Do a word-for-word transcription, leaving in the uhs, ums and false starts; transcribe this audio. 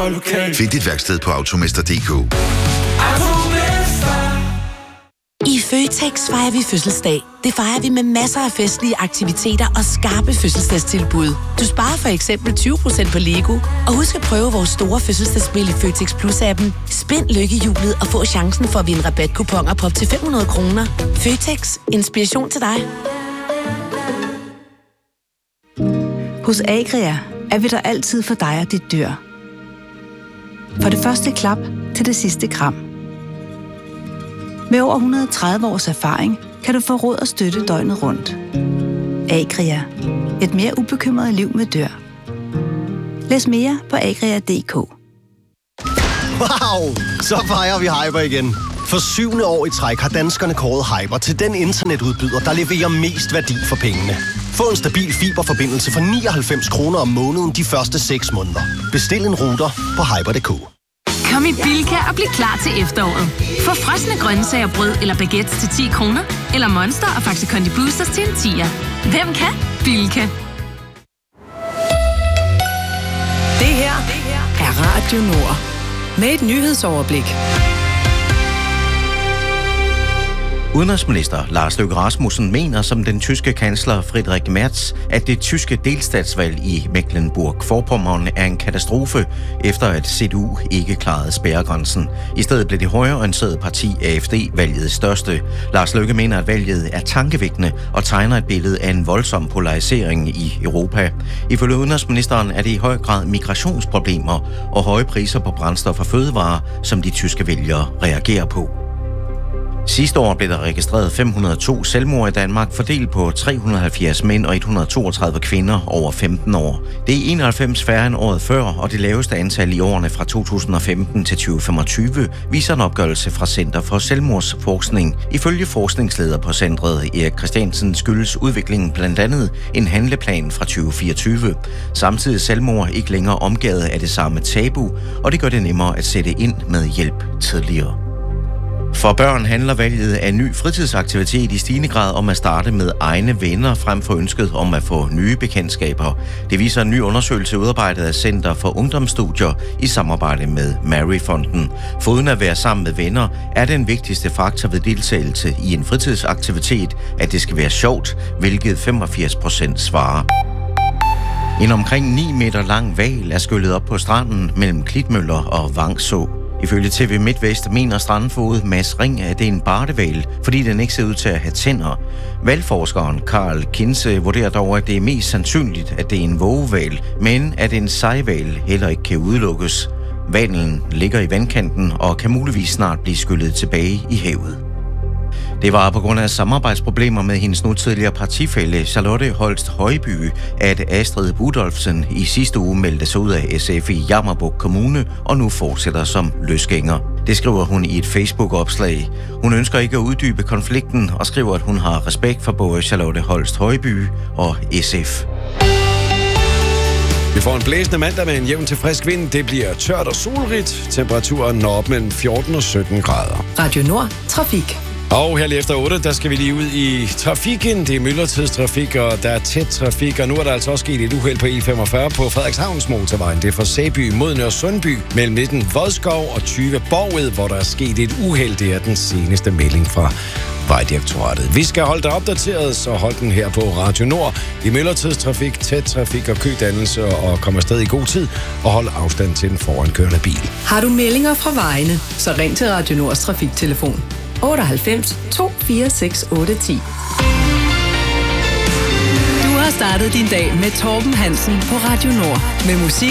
og lokal. Find dit værksted på automester punktum d k. I Føtex fejrer vi fødselsdag. Det fejrer vi med masser af festlige aktiviteter og skarpe fødselsdagstilbud. Du sparer for eksempel tyve procent på Lego. Og husk at prøve vores store fødselsdagsspil i Føtex Plus-appen. Spind lykkehjulet og få chancen for at vinde rabatkuponer på op til fem hundrede kroner. Føtex. Inspiration til dig. Hos Agria er vi der altid for dig og dit dyr. For det første klap til det sidste kram. Med over et hundrede og tredive års erfaring kan du få råd og støtte døgnet rundt. Agria. Et mere ubekymret liv med dyr. Læs mere på agria punktum d k. Wow! Så fejrer vi Hyper igen. For syvende år i træk har danskerne kåret Hyper til den internetudbyder, der leverer mest værdi for pengene. Få en stabil fiberforbindelse for nioghalvfems kroner om måneden de første seks måneder. Bestil en router på hyper punktum d k. Kom i Bilka og bliv klar til efteråret. Få frosne grøntsager, brød eller baguettes til ti kroner, eller Monster og Faxi Kondi Boosters til en tier. Hvem kan? Bilka. Det her er Radio Nord. Med et nyhedsoverblik. Udenrigsminister Lars Løkke Rasmussen mener som den tyske kansler Friedrich Merz, at det tyske delstatsvalg i Mecklenburg-Vorpommern er en katastrofe, efter at C D U ikke klarede spærregrænsen. I stedet blev det højreorienterede parti A F D valget største. Lars Løkke mener, at valget er tankevækkende og tegner et billede af en voldsom polarisering i Europa. Ifølge udenrigsministeren er det i høj grad migrationsproblemer og høje priser på brændstof og fødevarer, som de tyske vælgere reagerer på. Sidste år blev der registreret fem hundrede og to selvmord i Danmark, fordelt på tre hundrede og halvfjerds mænd og et hundrede og toogtredive kvinder over femten år. Det er enoghalvfems færre end året før, og det laveste antal i årene fra to tusind og femten til tyve femogtyve, viser en opgørelse fra Center for Selvmordsforskning. Ifølge forskningsleder på centret, Erik Christiansen, skyldes udviklingen blandt andet en handleplan fra tyve fireogtyve. Samtidig er selvmord ikke længere omgået af det samme tabu, og det gør det nemmere at sætte ind med hjælp tidligere. For børn handler valget af ny fritidsaktivitet i stigende grad om at starte med egne venner frem for ønsket om at få nye bekendtskaber. Det viser en ny undersøgelse udarbejdet af Center for Ungdomsstudier i samarbejde med Mary-fonden. Foruden at være sammen med venner, er den vigtigste faktor ved deltagelse i en fritidsaktivitet, at det skal være sjovt, hvilket femogfirs procent svarer. En omkring ni meter lang hval er skyllet op på stranden mellem Klitmøller og Vangså. Ifølge T V MidtVest mener strandfoged Mads Ring, at det er en bardehval, fordi den ikke ser ud til at have tænder. Hvalforskeren Karl Kinse vurderer dog, at det er mest sandsynligt, at det er en vågehval, men at en sejhval heller ikke kan udelukkes. Hvalen ligger i vandkanten og kan muligvis snart blive skyllet tilbage i havet. Det var på grund af samarbejdsproblemer med hendes nu tidligere partifælle Charlotte Holst Højby, at Astrid Budolfsen i sidste uge meldte sig ud af S F i Jammerbugt Kommune og nu fortsætter som løsgænger. Det skriver hun i et Facebook-opslag. Hun ønsker ikke at uddybe konflikten og skriver, at hun har respekt for både Charlotte Holst Højby og S F. Vi får en blæsende mandag med en jævn til frisk vind. Det bliver tørt og solrigt. Temperaturen når op mellem fjorten og sytten grader. Radio Nord. Trafik. Og her lige efter otte, der skal vi lige ud i trafikken. Det er myldretidstrafik, og der er tæt trafik. Og nu er der altså også sket et uheld på E femogfyrre på Frederikshavns motorvejen. Det er fra Sæby mod Nørresundby mellem nitten Vodskov og tyve Borgved, hvor der er sket et uheld. Det er den seneste melding fra Vejdirektoratet. Vi skal holde dig opdateret, så hold den her på Radio Nord. I myldretidstrafik, tæt trafik og kødannelse, og kom afsted i god tid og hold afstand til den forankørende bil. Har du meldinger fra vejene, så ring til Radio Nords trafiktelefon otteoghalvfems to fire seks otte ti. Du har startet din dag med Torben Hansen på Radio Nord med musik